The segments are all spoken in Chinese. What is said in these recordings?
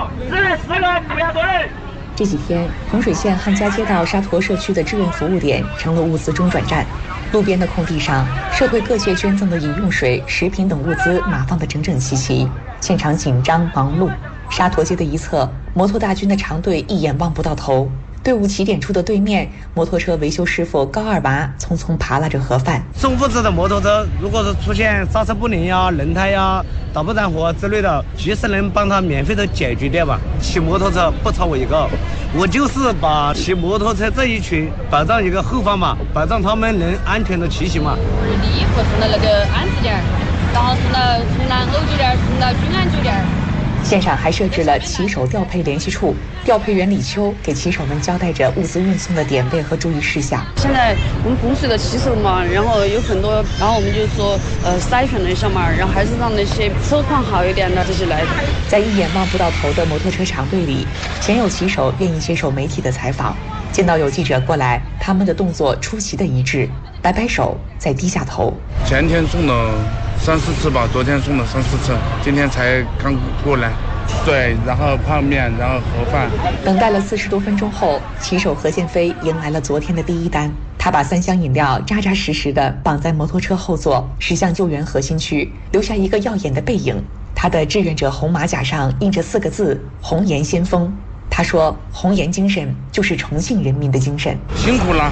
14个不要队。 这几天，衡水县汉家街道沙坨社区的志愿服务点成了物资中转站。路边的空地上，社会各界捐赠的饮用水、食品等物资码放得整整齐齐，现场紧张忙碌。沙坨街的一侧，摩托大军的长队一眼望不到头。队伍起点处的对面，摩托车维修师傅高二娃匆匆扒拉着盒饭。 送物资的摩托车，如果是出现刹车不灵呀、轮胎呀、打不燃火之类的，及时能帮他免费的解决掉吧。骑摩托车不超我一个，我就是把骑摩托车这一群保障一个后方嘛，保障他们能安全的骑行嘛。 第一步送到那个安置点，然后送到从南欧酒店，送到君安酒店。 现场还设置了骑手调配联系处，调配员李秋给骑手们交代着物资运送的点位和注意事项。 现在我们供水的骑手嘛，然后有很多，然后我们就说筛选了一下嘛，然后还是让那些车况好一点的这些来。 在一眼望不到头的摩托车长队里，鲜有骑手愿意接受媒体的采访。见到有记者过来，他们的动作出奇的一致，摆摆手，再低下头。 前天送了3、4次吧，昨天送了3、4次，今天才刚过来。对，然后泡面，然后盒饭。 等待了40多分钟后，骑手何建飞迎来了昨天的第一单。他把3箱饮料扎扎实实地绑在摩托车后座，驶向救援核心区，留下一个耀眼的背影。他的志愿者红马甲上印着4个字：红颜先锋。他说，红颜精神就是重庆人民的精神。 辛苦了。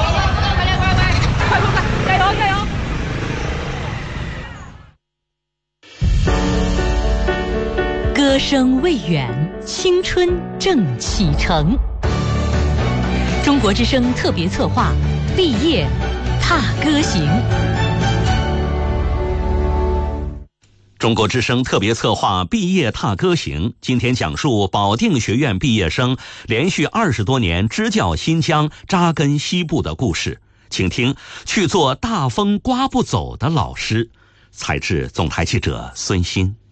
歌声未远，青春正启程。中国之声特别策划，毕业踏歌行。 中国之声特别策划毕业踏歌行，今天讲述保定学院毕业生连续20多年支教新疆、扎根西部的故事，请听去做大风刮不走的老师。采制总台记者孙鑫。